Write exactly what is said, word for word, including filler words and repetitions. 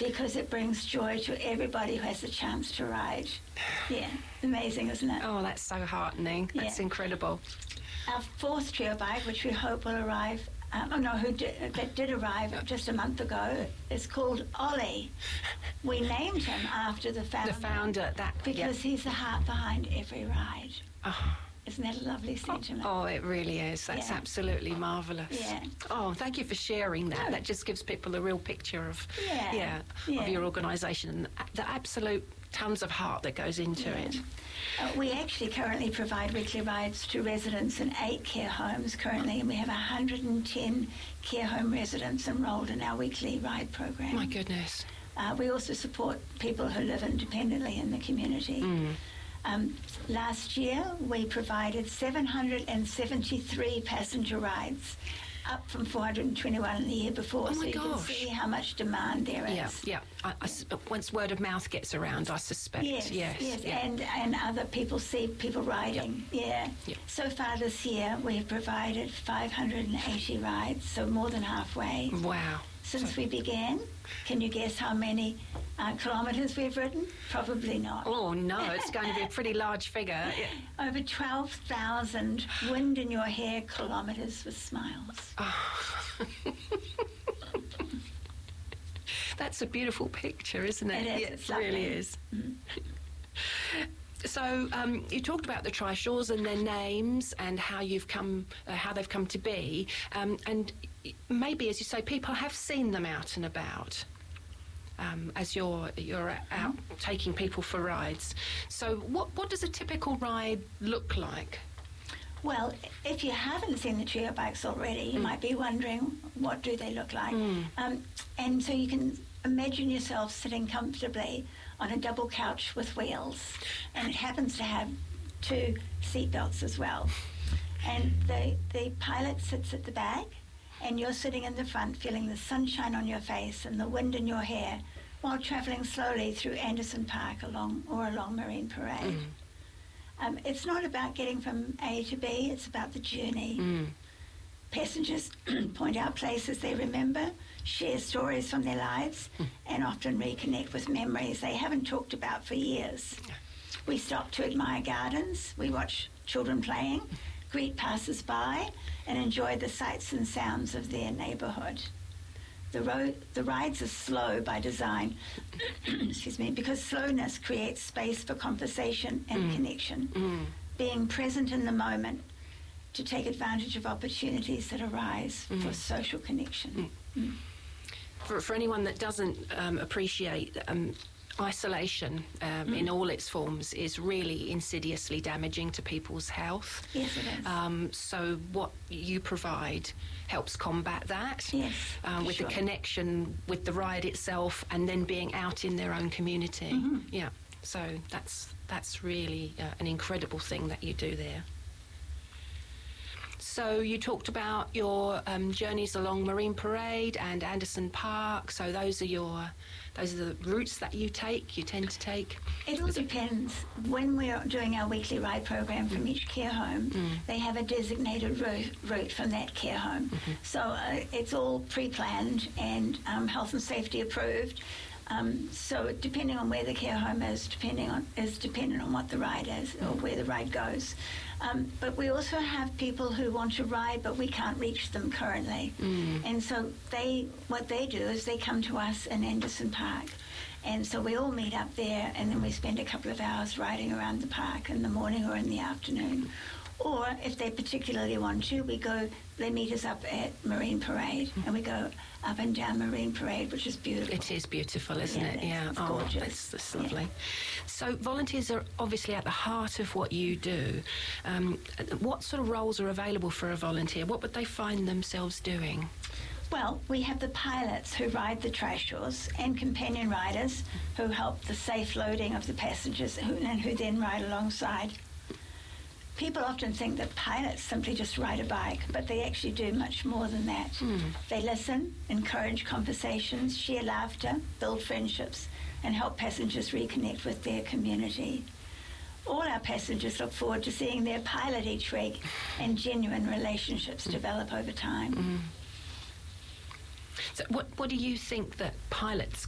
because it brings joy to everybody who has the chance to ride. Yeah, amazing, isn't it? Oh, that's so heartening. That's yeah. incredible. Our fourth trio bike, which we hope will arrive, um, oh no, who did, that did arrive just a month ago, is called Ollie. We named him after the founder. The founder, that because yeah. he's the heart behind every ride. Oh. Isn't that a lovely sentiment? Oh, it really is. That's yeah. absolutely marvellous. Yeah. Oh, thank you for sharing that. That just gives people a real picture of yeah, yeah, yeah. of your organisation and the absolute tons of heart that goes into yeah. it. Uh, we actually currently provide weekly rides to residents in eight care homes currently, and we have one hundred ten care home residents enrolled in our weekly ride program. My goodness. Uh, we also support people who live independently in the community. Mm. Um, last year, we provided seven hundred seventy-three passenger rides, up from four hundred twenty-one in the year before. Oh so my you gosh. can see how much demand there is. Yeah, yeah. I, I, once word of mouth gets around, I suspect. Yes, yes, yes, yeah. and and other people see people riding. Yep. Yeah. Yep. So far this year, we have provided five hundred eighty rides, so more than halfway. Wow. Since so, we began. Can you guess how many uh, kilometres we've ridden? Probably not. Oh, no, it's going to be a pretty large figure. Yeah. Over twelve thousand wind in your hair kilometres with smiles. Oh. That's a beautiful picture, isn't it? It is. Yeah, it's it really lovely. is. Mm-hmm. So um, you talked about the Trishaws and their names and how you've come, uh, how they've come to be, um, and maybe, as you say, people have seen them out and about um, as you're you're out taking people for rides. So what what does a typical ride look like? Well, if you haven't seen the trio bikes already, you mm. might be wondering, what do they look like? Mm. Um, and so you can imagine yourself sitting comfortably on a double couch with wheels, and it happens to have two seat belts as well. And the, the pilot sits at the back, and you're sitting in the front feeling the sunshine on your face and the wind in your hair while travelling slowly through Anderson Park along or along Marine Parade. Mm. Um, it's not about getting from A to B, it's about the journey. Mm. Passengers point out places they remember, share stories from their lives, mm. and often reconnect with memories they haven't talked about for years. We stop to admire gardens, we watch children playing, greet passers-by, and enjoy the sights and sounds of their neighbourhood. The, road, the rides are slow by design, excuse me, because slowness creates space for conversation and mm. connection. Mm. Being present in the moment to take advantage of opportunities that arise mm. for social connection. Mm. Mm. For, for anyone that doesn't um, appreciate um, isolation um, mm. in all its forms is really insidiously damaging to people's health. Yes, it is. Um, so what you provide helps combat that. Yes, um, with sure. the connection with the ride itself and then being out in their own community. Mm-hmm. Yeah, so that's that's really uh, an incredible thing that you do there. So you talked about your um, journeys along Marine Parade and Anderson Park. So those are your, those are the routes that you take. You tend to take. It all depends. When we're doing our weekly ride program from each care home, mm. they have a designated route, route from that care home. Mm-hmm. So uh, it's all pre-planned and um, health and safety approved. Um, so depending on where the care home is, depending on is dependent on what the ride is or where the ride goes. Um, but we also have people who want to ride, but we can't reach them currently. Mm. And so they, what they do is they come to us in Anderson Park. And so we all meet up there, and then we spend a couple of hours riding around the park in the morning or in the afternoon. Or if they particularly want to, we go, they meet us up at Marine Parade, mm. and we go up and down Marine Parade, which is beautiful. It is beautiful, isn't yeah, it? It is. Yeah, it's oh, gorgeous. That's, that's lovely. Yeah. So volunteers are obviously at the heart of what you do. Um, what sort of roles are available for a volunteer? What would they find themselves doing? Well, we have the pilots who ride the Trishaws and companion riders who help the safe loading of the passengers who, and who then ride alongside. People often think that pilots simply just ride a bike, but they actually do much more than that. Mm. They listen, encourage conversations, share laughter, build friendships, and help passengers reconnect with their community. All our passengers look forward to seeing their pilot each week and genuine relationships mm. develop over time. Mm. So what, what do you think that pilots